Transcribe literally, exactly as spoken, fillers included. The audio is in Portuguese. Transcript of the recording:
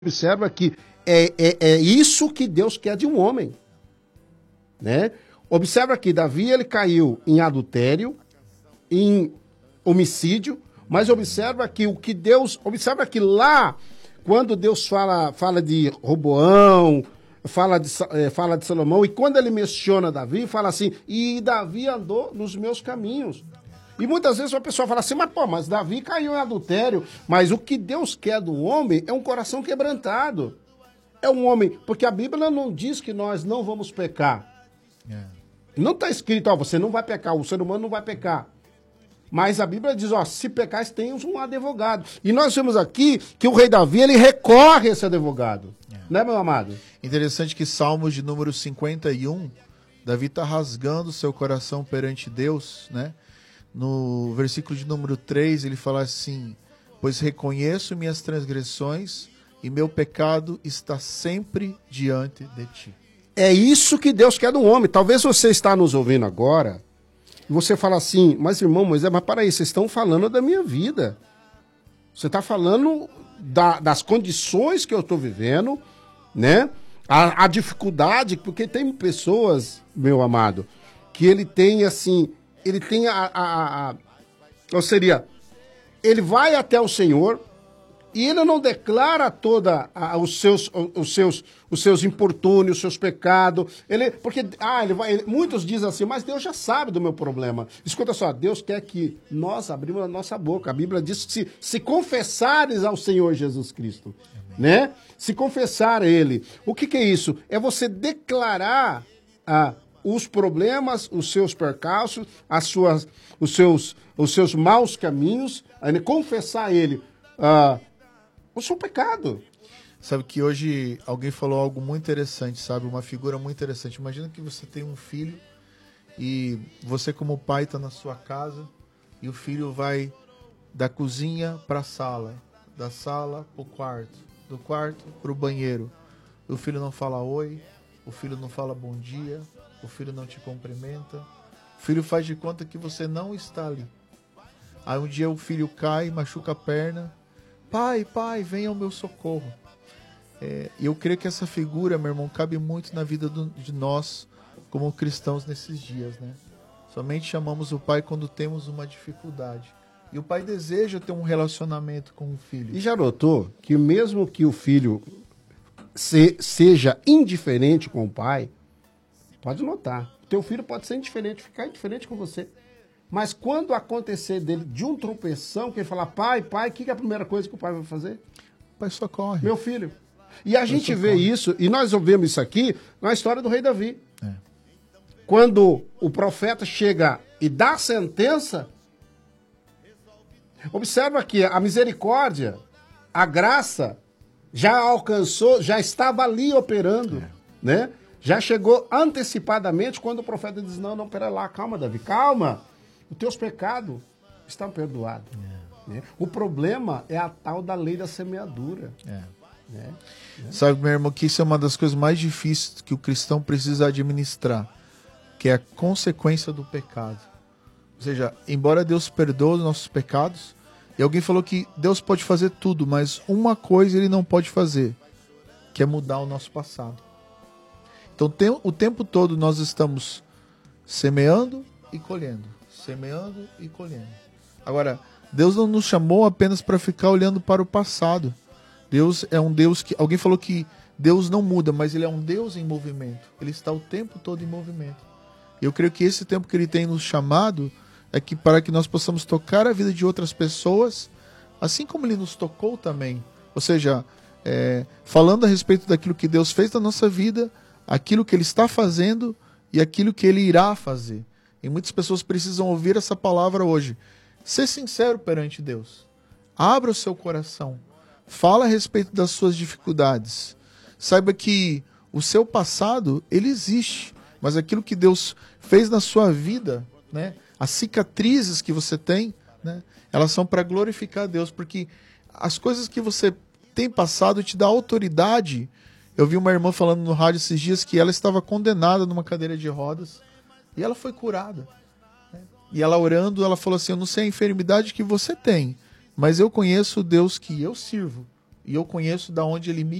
observa que é, é, é isso que Deus quer de um homem, né? Observa que Davi, ele caiu em adultério, em homicídio, mas observa que o que Deus, observa que lá, quando Deus fala, fala de Roboão, fala de, é, fala de Salomão, e quando ele menciona Davi, fala assim, e Davi andou nos meus caminhos. E muitas vezes a pessoa fala assim, mas pô, mas Davi caiu em adultério. Mas o que Deus quer do homem é um coração quebrantado. É um homem, porque a Bíblia não diz que nós não vamos pecar. É. Não está escrito, ó, você não vai pecar, o ser humano não vai pecar. Mas a Bíblia diz, ó, se pecais, tens um advogado. E nós vemos aqui que o rei Davi, ele recorre a esse advogado. É. Né, meu amado? Interessante que Salmos de número cinquenta e um, Davi está rasgando seu coração perante Deus, né? No versículo de número três, ele fala assim, pois reconheço minhas transgressões e meu pecado está sempre diante de ti. É isso que Deus quer do homem. Talvez você está nos ouvindo agora e você fala assim, mas irmão Moisés, mas para aí, vocês estão falando da minha vida. Você está falando da, das condições que eu estou vivendo, né? A, a dificuldade, porque tem pessoas, meu amado, que ele tem assim... Ele tem a, a, a, a... Ou seria, ele vai até o Senhor e ele não declara toda a, os, seus, os, seus, os seus importúnios, os seus pecados. Ele, porque ah, ele vai, ele, muitos dizem assim, mas Deus já sabe do meu problema. Escuta só, Deus quer que nós abrimos a nossa boca. A Bíblia diz que se, se confessares ao Senhor Jesus Cristo, né? Se confessar a Ele. O que, que é isso? É você declarar a os problemas, os seus percalços, as suas, os, seus, os seus maus caminhos, confessar a ele uh, o seu pecado. Sabe que hoje alguém falou algo muito interessante, sabe? Uma figura muito interessante. Imagina que você tem um filho e você como pai está na sua casa e o filho vai da cozinha para a sala, da sala para o quarto, do quarto para o banheiro. O filho não fala oi, o filho não fala bom dia, o filho não te cumprimenta, o filho faz de conta que você não está ali. Aí um dia o filho cai, machuca a perna, pai, pai, venha ao meu socorro. É, e eu creio que essa figura, meu irmão, cabe muito na vida do, de nós, como cristãos nesses dias, né? Somente chamamos o pai quando temos uma dificuldade. E o pai deseja ter um relacionamento com o filho. E já notou que mesmo que o filho se, seja indiferente com o pai, pode notar. O teu filho pode ser indiferente, ficar indiferente com você. Mas quando acontecer dele de um tropeção, que ele falar, pai, pai, o que, que é a primeira coisa que o pai vai fazer? O pai socorre. Meu filho. E a gente vê isso, e nós ouvimos isso aqui na história do rei Davi. É. Quando o profeta chega e dá a sentença, observa que a misericórdia, a graça, já alcançou, já estava ali operando, é. né? Já chegou antecipadamente quando o profeta diz, não, não, pera lá, calma, Davi, calma. Os teus pecados estão perdoados. É. Né? O problema é a tal da lei da semeadura. É. Né? Sabe, meu irmão, que isso é uma das coisas mais difíceis que o cristão precisa administrar, que é a consequência do pecado. Ou seja, embora Deus perdoe os nossos pecados, e alguém falou que Deus pode fazer tudo, mas uma coisa ele não pode fazer, que é mudar o nosso passado. Então o tempo todo nós estamos semeando e colhendo, semeando e colhendo. Agora, Deus não nos chamou apenas para ficar olhando para o passado. Deus é um Deus que... Alguém falou que Deus não muda, mas Ele é um Deus em movimento. Ele está o tempo todo em movimento. Eu creio que esse tempo que Ele tem nos chamado é que para que nós possamos tocar a vida de outras pessoas, assim como Ele nos tocou também. Ou seja, é, falando a respeito daquilo que Deus fez na nossa vida, aquilo que Ele está fazendo e aquilo que Ele irá fazer. E muitas pessoas precisam ouvir essa palavra hoje. Ser sincero perante Deus. Abra o seu coração. Fala a respeito das suas dificuldades. Saiba que o seu passado, ele existe. Mas aquilo que Deus fez na sua vida, né, as cicatrizes que você tem, né, elas são para glorificar a Deus. Porque as coisas que você tem passado te dá autoridade. Eu vi uma irmã falando no rádio esses dias que ela estava condenada numa cadeira de rodas e ela foi curada. Né? E ela orando, ela falou assim, eu não sei a enfermidade que você tem, mas eu conheço o Deus que eu sirvo, E eu conheço da onde ele me